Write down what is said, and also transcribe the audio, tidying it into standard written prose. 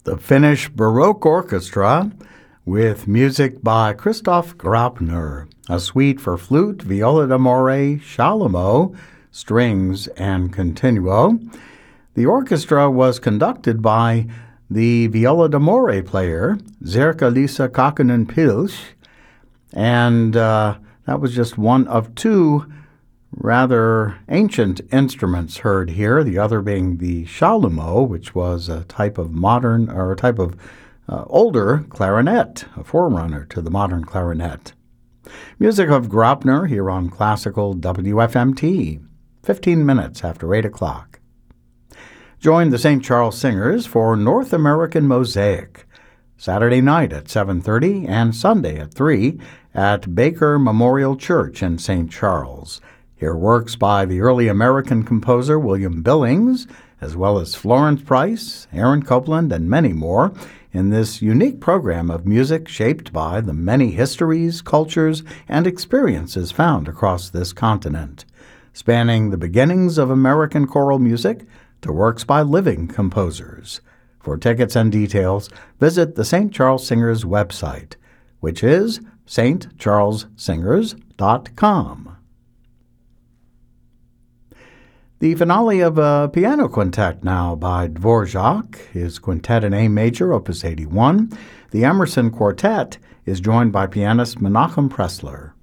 the Finnish Baroque Orchestra with music by Christoph Graupner, a suite for flute, viola d'amore, scialamo, strings, and continuo. The orchestra was conducted by the viola d'amore player, Zerka-Liisa Kakkonen-Pilch, and that was just one of two rather ancient instruments heard here, the other being the scialamo, which was a type of older clarinet, a forerunner to the modern clarinet. Music of Graupner here on Classical WFMT, 15 minutes after 8 o'clock. Join the St. Charles Singers for North American Mosaic, Saturday night at 7:30 and Sunday at 3 at Baker Memorial Church in St. Charles. Hear works by the early American composer William Billings, as well as Florence Price, Aaron Copland, and many more, in this unique program of music shaped by the many histories, cultures, and experiences found across this continent, spanning the beginnings of American choral music to works by living composers. For tickets and details, visit the St. Charles Singers website, which is stcharlessingers.com. The finale of a piano quintet now by Dvorak, his Quintet in A Major, Opus 81. The Emerson Quartet is joined by pianist Menachem Pressler.